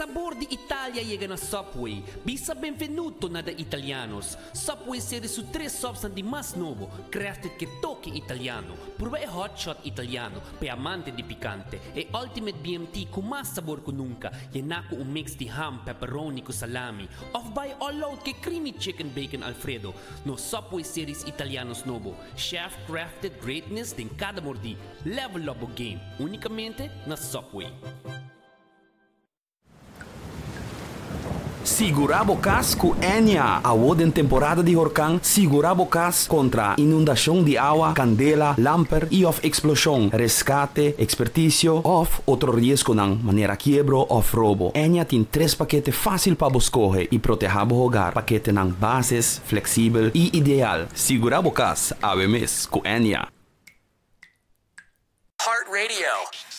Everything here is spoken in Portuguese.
sabor di Italia llega na Subway. Bisa benvenuto na da italianos. Subway seri su 3 sops di mas novo, crafted che toque italiano. Prueba hot shot italiano, pe amante di picante. E ultimate BMT con mas sabor que nunca. Yenako un mix di ham, pepperoni con salami. Off by all out che creamy chicken bacon Alfredo. No Subway series italianos novo. Chef crafted greatness din cada mordi. Level up o game. Unicamente na Subway. Sigurabo Cas com Enya. Award em temporada de huracão. Sigurabo Cas contra inundação de água, candela, lamper e of explosão, rescate, expertício of outro risco na maneira quebro of roubo. Enya tem 3 paquetes fácil para escolher e proteger o hogar. Paquete na bases, flexível e ideal. Sigurabo Cas, ABMS com Enya. Heart Radio.